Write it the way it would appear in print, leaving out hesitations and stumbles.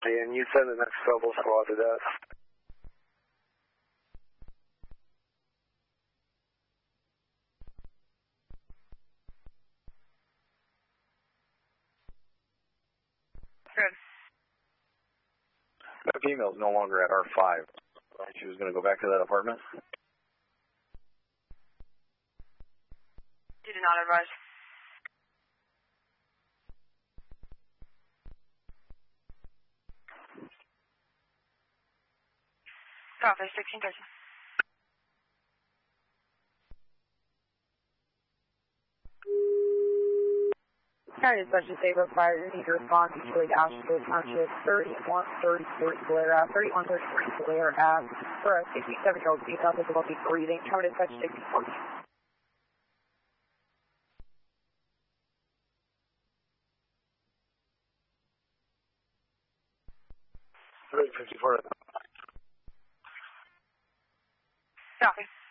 and you send the next trouble squad to that. Good. That female's no longer at R5. She was going to go back to that apartment. You did not advise. Copy, 1613. County Special Saber Fire, you need to respond to Chile Asheville Township 3133 Blair Ave, 3133 Blair Ave, for a 67-year-old female difficulty breathing. County Special 1614. 54. Copy.